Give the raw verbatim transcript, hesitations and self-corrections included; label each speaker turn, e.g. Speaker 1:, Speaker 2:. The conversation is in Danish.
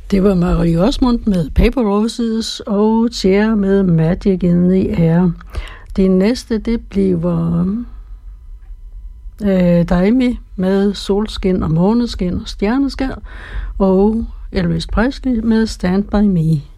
Speaker 1: Det var Marie Osmond med Paper Roses og Cher med Magic in the Air. Det næste, det bliver øh, Daimi med Solskin og Måneskin og Stjerneskær, og Elvis Presley med Stand By Me.